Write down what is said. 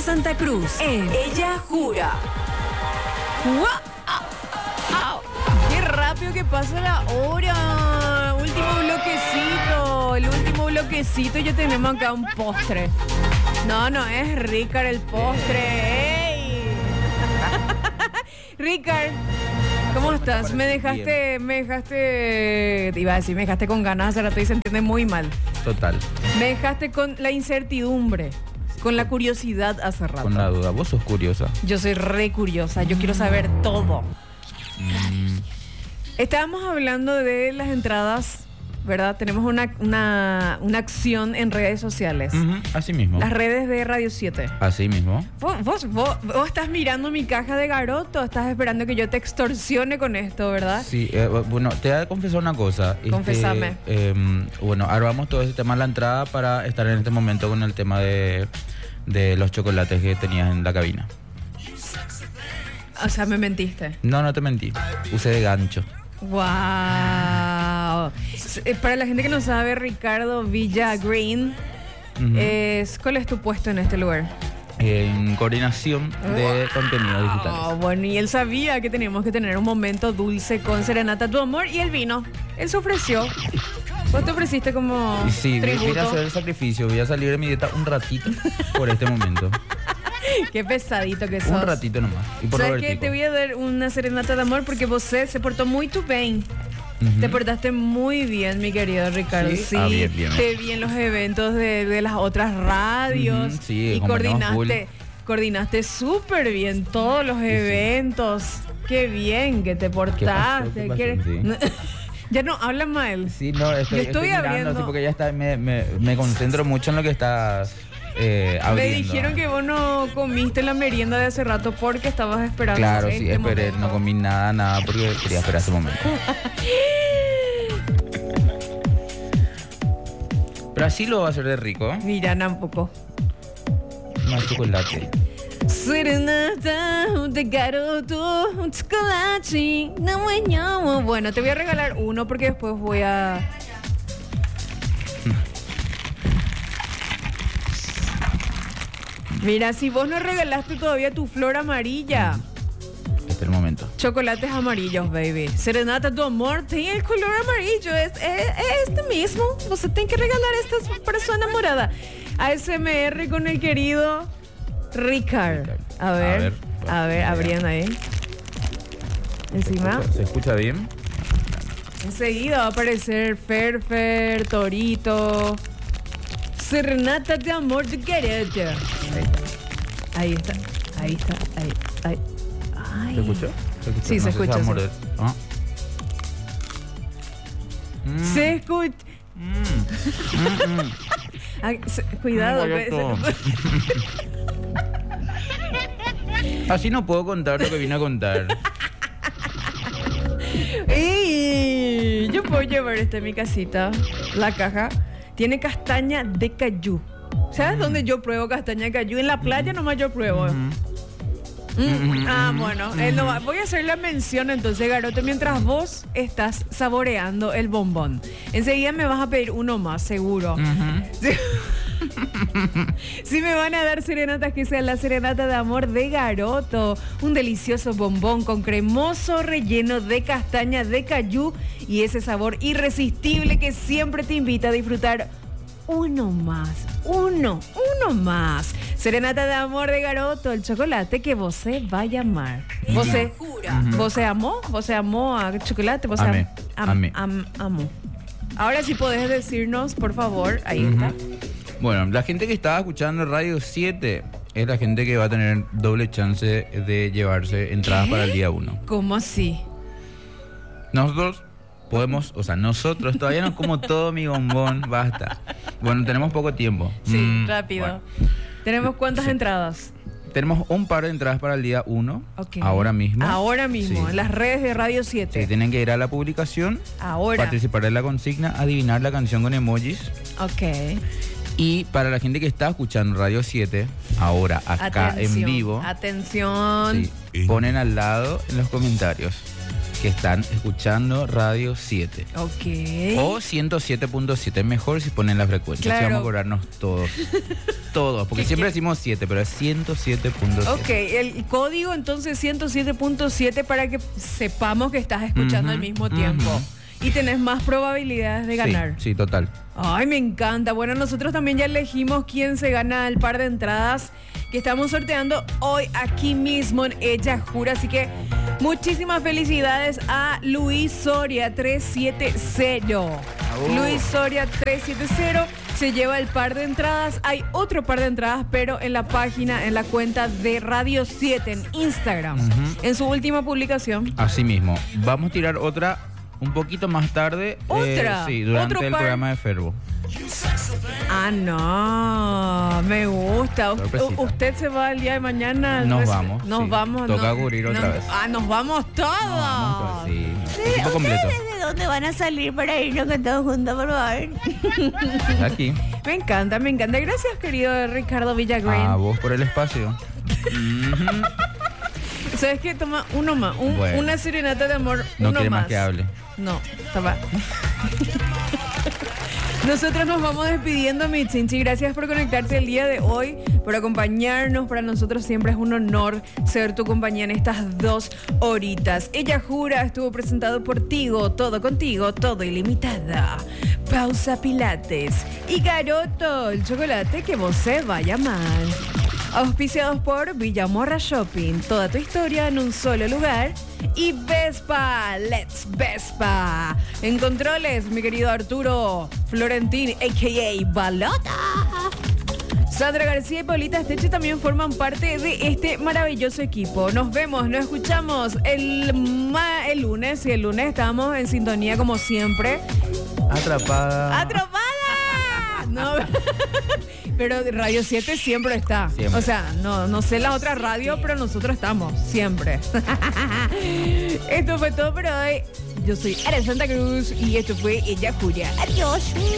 Santa Cruz en Ella Jura. ¡Qué rápido que pasa la hora! El último bloquecito y ya tenemos acá un postre. No es Ricard el postre. ¡Ey! Ricard, ¿cómo estás? Me dejaste, te iba a decir, me dejaste con ganas hace rato y se entiende muy mal. Total. Me dejaste con la incertidumbre, con la curiosidad hace rato. Con la duda. Vos sos curiosa. Yo soy re curiosa, yo quiero saber todo. Estábamos hablando de las entradas, ¿verdad? Tenemos una acción en redes sociales. Así mismo. Las redes de Radio 7. Así mismo. Vos estás mirando mi caja de garoto, estás esperando que yo te extorsione con esto, ¿verdad? Sí, bueno, te voy a confesar una cosa. Confesame. Bueno, ahora vamos todo ese tema de la entrada para estar en este momento con el tema de los chocolates que tenías en la cabina. O sea, me mentiste. No te mentí. Usé de gancho. ¡Wow! Para la gente que no sabe, Ricardo Villagreen, ¿cuál es tu puesto en este lugar? En coordinación de contenidos digitales. Bueno, y él sabía que teníamos que tener un momento dulce con Serenata Tu Amor y él vino. Él se ofreció. Vos te ofreciste como Sí, tributo. vine a hacer el sacrificio. Voy a salir de mi dieta un ratito por este momento. Qué pesadito que sos. Un ratito nomás. Y por ¿Sabes qué? Robertico. Te voy a dar una serenata de amor porque vos se portó muy tu bien. Te portaste muy bien, mi querido Ricardo. ¿Sí? Sí, Bien. te vi en los eventos de las otras radios. Sí, y acompañamos coordinaste súper bien todos los eventos. Qué bien que te portaste. ¿Qué pasó? Sí. Ya no habla mal. Sí, no, Yo estoy mirando abriendo. así porque ya está, me concentro mucho en lo que estás abriendo. Me dijeron que vos no comiste la merienda de hace rato porque estabas esperando. Claro, este sí, esperé, momento. no comí nada porque quería esperar ese momento. Pero así lo va a hacer de rico. Mira, tampoco. Más chocolate. Serenata de garoto, un chocolate. No. Bueno, te voy a regalar uno porque después voy a. Mira, si vos no regalaste todavía tu flor amarilla. Este es el momento. Chocolates amarillos, baby. Serenata Tu Amor tiene el color amarillo. Es este mismo. Vos tenés que regalar esta persona enamorada. ASMR con el querido Ricard. A ver, abriendo ahí. Encima. ¿Se escucha bien? Enseguida va a aparecer Fer, Torito. Serenata de amor de garoto. Ahí está. Ay. ¿Se escuchó? Sí, se escucha, amor sí. de- ¿Ah? Se escucha. Cuidado. Así no puedo contar lo que vine a contar. ¡Ey! Yo puedo llevar esta en mi casita. La caja tiene castaña de cayú. ¿Sabes dónde yo pruebo castaña de cayú? En la playa nomás yo pruebo. Bueno, voy a hacer la mención entonces, Garoto, mientras vos estás saboreando el bombón. Enseguida me vas a pedir uno más, seguro. Si me van a dar serenatas, que sea la serenata de amor de Garoto, un delicioso bombón con cremoso relleno de castaña de cayú y ese sabor irresistible que siempre te invita a disfrutar uno más. Serenata de amor de Garoto, el chocolate que vos se va a llamar. ¿Vos se amó? ¿Vos se amó a chocolate? ¿Vos Amé. amó? Ahora sí podés decirnos, por favor, ahí está. Bueno, la gente que estaba escuchando Radio 7 es la gente que va a tener doble chance de llevarse entradas para el día 1. ¿Cómo así? Nosotros podemos, nosotros todavía no como todo mi bombón, basta. Bueno, tenemos poco tiempo. Sí, rápido. Bueno. ¿Tenemos cuántas entradas? Tenemos un par de entradas para el día 1, Ok. ahora mismo. Ahora mismo, Sí. en las redes de Radio 7. Sí, tienen que ir a la publicación, Ahora. participar de la consigna, adivinar la canción con emojis. Ok. Y para la gente que está escuchando Radio 7, ahora acá Atención, en vivo, Atención. sí, ponen al lado en los comentarios que están escuchando Radio 7. Ok. O 107.7, mejor si ponen la frecuencia. Claro. Si vamos a cobrarnos todos. Todos, porque siempre decimos 7, pero es 107.7. Ok, el código entonces 107.7 para que sepamos que estás escuchando al mismo tiempo. Y tenés más probabilidades de ganar. Sí, total. Ay, me encanta. Bueno, nosotros también ya elegimos quién se gana el par de entradas que estamos sorteando hoy aquí mismo en Ella Jura. Así que muchísimas felicidades a Luis Soria 370. Luis Soria 370 se lleva el par de entradas. Hay otro par de entradas, pero en la página, en la cuenta de Radio 7 en Instagram. En su última publicación. Así mismo. Vamos a tirar otra un poquito más tarde. ¿Otra? Sí, durante ¿Otro el par? programa de Ferbo. Ah, no, me gusta. Sorpresita. Usted se va el día de mañana. Nos vamos, Nos sí. vamos. Toca cubrir otra vez. Ah, nos vamos todos. Vamos, pues, sí. Equipo completo. ¿De dónde van a salir para irnos con todos juntos, por favor? Aquí. Me encanta, me encanta. Gracias, querido Ricardo Villagrán. A vos por el espacio. ¿Sabes qué? Toma uno más. Bueno. Una serenata de amor. No uno quiere más más que hable. No, toma. Nosotros nos vamos despidiendo, mi Chinchi. Gracias por conectarte el día de hoy, por acompañarnos. Para nosotros siempre es un honor ser tu compañía en estas 2 horitas. Ella Jura estuvo presentado por Tigo, todo contigo, todo ilimitada. Pausa Pilates y Garoto, el chocolate que vos se vaya mal. Auspiciados por Villamorra Shopping, toda tu historia en un solo lugar. Y Vespa, Let's Vespa. En controles, mi querido Arturo Florentín, a.k.a. Balota. Sandra García y Paulita Esteche también forman parte de este maravilloso equipo. Nos vemos, nos escuchamos el lunes. Y el lunes estamos en sintonía como siempre. Atrapada. ¡Atrapada! No, pero Radio 7 siempre está. Siempre. O sea, no sé la otra radio, pero nosotros estamos siempre. Esto fue todo por hoy. Yo soy Ara Santa Cruz y esto fue Ella Jura. Adiós.